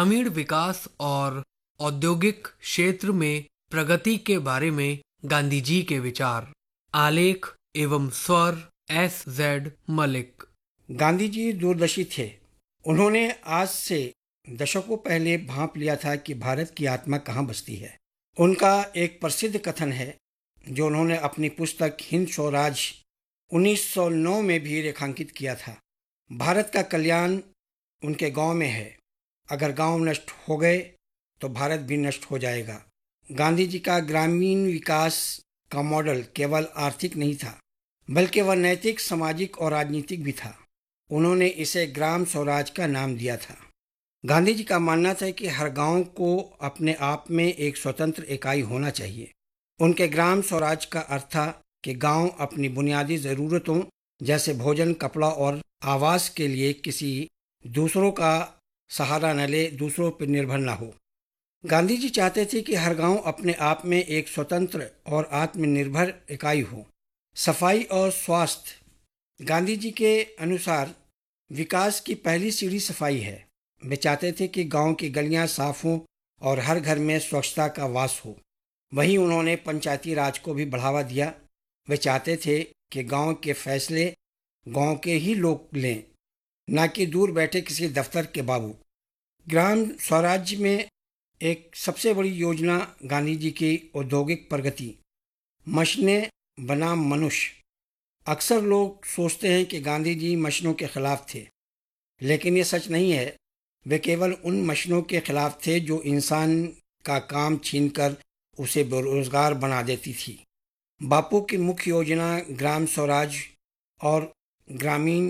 ग्रामीण विकास और औद्योगिक क्षेत्र में प्रगति के बारे में गांधी जी के विचार। आलेख एवं स्वर S. Z. मलिक। गांधी जी दूरदर्शी थे। उन्होंने आज से दशकों पहले भांप लिया था कि भारत की आत्मा कहाँ बसती है। उनका एक प्रसिद्ध कथन है जो उन्होंने अपनी पुस्तक हिंद स्वराज 1909 में भी रेखांकित किया था। भारत का कल्याण उनके गांव में है। अगर गांव नष्ट हो गए तो भारत भी नष्ट हो जाएगा। गांधी जी का ग्रामीण विकास का मॉडल केवल आर्थिक नहीं था, बल्कि वह नैतिक, सामाजिक और राजनीतिक भी था। उन्होंने इसे ग्राम स्वराज का नाम दिया था। गांधी जी का मानना था कि हर गांव को अपने आप में एक स्वतंत्र इकाई होना चाहिए। उनके ग्राम स्वराज का अर्थ था कि गांव अपनी बुनियादी ज़रूरतों जैसे भोजन, कपड़ा और आवास के लिए किसी दूसरों का सहारा न ले, दूसरों पर निर्भर न हो। गांधी जी चाहते थे कि हर गांव अपने आप में एक स्वतंत्र और आत्मनिर्भर इकाई हो। सफाई और स्वास्थ्य। गांधी जी के अनुसार विकास की पहली सीढ़ी सफाई है। वे चाहते थे कि गांव की गलियां साफ हों और हर घर में स्वच्छता का वास हो। वहीं उन्होंने पंचायती राज को भी बढ़ावा दिया। वे चाहते थे कि गांव के फैसले गांव के ही लोग लें, न कि दूर बैठे किसी दफ्तर के बाबू। ग्राम स्वराज्य में एक सबसे बड़ी योजना गांधी जी की औद्योगिक प्रगति। मशीनें बनाम मनुष्य। अक्सर लोग सोचते हैं कि गांधी जी मशीनों के खिलाफ थे, लेकिन ये सच नहीं है। वे केवल उन मशीनों के खिलाफ थे जो इंसान का काम छीनकर उसे बेरोजगार बना देती थी। बापू की मुख्य योजना ग्राम स्वराज और ग्रामीण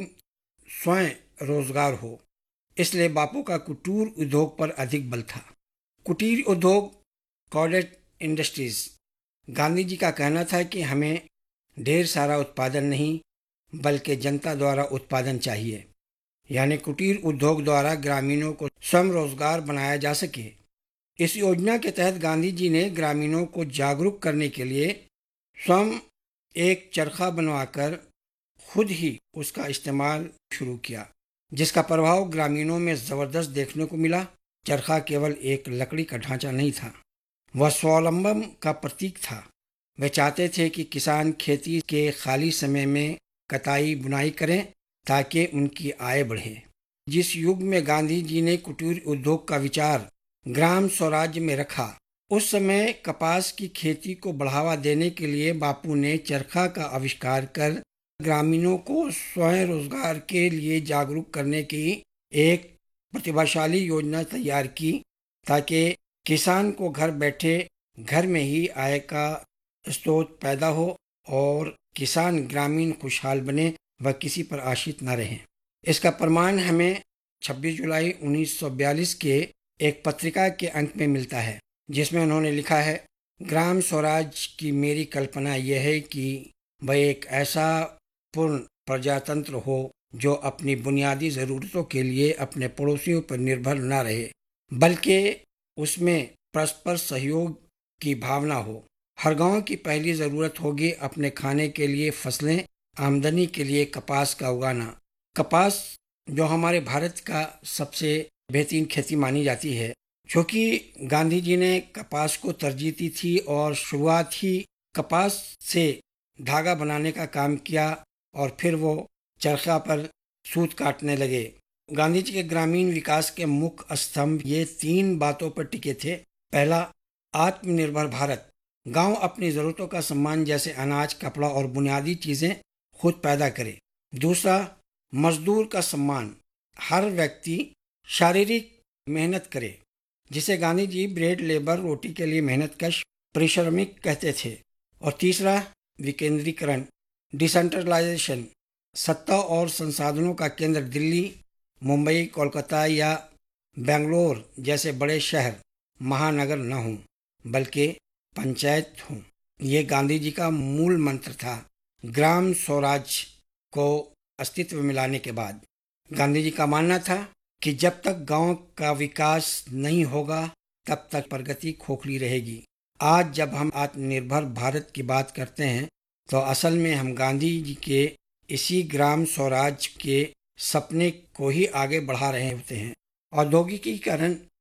स्वयं रोजगार हो, इसलिए बापू का कुटीर उद्योग पर अधिक बल था। कुटीर उद्योग, कॉटेज इंडस्ट्रीज। गांधी जी का कहना था कि हमें ढेर सारा उत्पादन नहीं, बल्कि जनता द्वारा उत्पादन चाहिए, यानी कुटीर उद्योग द्वारा ग्रामीणों को स्वयं रोजगार बनाया जा सके। इस योजना के तहत गांधी जी ने ग्रामीणों को जागरूक करने के लिए स्वयं एक चरखा बनवाकर खुद ही उसका इस्तेमाल शुरू किया, जिसका प्रभाव ग्रामीणों में जबरदस्त देखने को मिला। चरखा केवल एक लकड़ी का ढांचा नहीं था, वह स्वावलंबन का प्रतीक था। वे चाहते थे कि किसान खेती के खाली समय में कताई बुनाई करें ताकि उनकी आय बढ़े। जिस युग में गांधी जी ने कुटीर उद्योग का विचार ग्राम स्वराज्य में रखा, उस समय कपास की खेती को बढ़ावा देने के लिए बापू ने चरखा का आविष्कार कर ग्रामीणों को स्वयं रोजगार के लिए जागरूक करने की एक प्रतिभाशाली योजना तैयार की, ताकि किसान को घर बैठे घर में ही आय का स्रोत पैदा हो और किसान ग्रामीण खुशहाल बने व किसी पर आश्रित न रहें। इसका प्रमाण हमें 26 जुलाई 1942 के एक पत्रिका के अंक में मिलता है, जिसमें उन्होंने लिखा है, ग्राम स्वराज की मेरी कल्पना यह है कि वह एक ऐसा पूर्ण प्रजातंत्र हो जो अपनी बुनियादी ज़रूरतों के लिए अपने पड़ोसियों पर निर्भर न रहे, बल्कि उसमें परस्पर सहयोग की भावना हो। हर गांव की पहली ज़रूरत होगी अपने खाने के लिए फसलें, आमदनी के लिए कपास का उगाना। कपास जो हमारे भारत का सबसे बेहतरीन खेती मानी जाती है, क्योंकि गांधी जी ने कपास को तरजीह दी थी और शुरुआत ही कपास से धागा बनाने का काम किया और फिर वो चरखा पर सूत काटने लगे। गांधी जी के ग्रामीण विकास के मुख्य स्तंभ ये 3 बातों पर टिके थे। पहला, आत्मनिर्भर भारत। गांव अपनी ज़रूरतों का सामान जैसे अनाज, कपड़ा और बुनियादी चीज़ें खुद पैदा करे। दूसरा, मजदूर का सम्मान। हर व्यक्ति शारीरिक मेहनत करे, जिसे गांधी जी ब्रेड लेबर, रोटी के लिए मेहनतकश, परिश्रमिक कहते थे। और तीसरा, विकेंद्रीकरण, डिसेंट्रलाइजेशन। सत्ता और संसाधनों का केंद्र दिल्ली, मुंबई, कोलकाता या बेंगलोर जैसे बड़े शहर, महानगर न हों, बल्कि पंचायत हों। ये गांधी जी का मूल मंत्र था। ग्राम स्वराज को अस्तित्व में लाने के बाद गांधी जी का मानना था कि जब तक गांव का विकास नहीं होगा, तब तक प्रगति खोखली रहेगी। आज जब हम आत्मनिर्भर भारत की बात करते हैं, तो असल में हम गांधी जी के इसी ग्राम स्वराज के सपने को ही आगे बढ़ा रहे होते हैं। औद्योगिकीकरण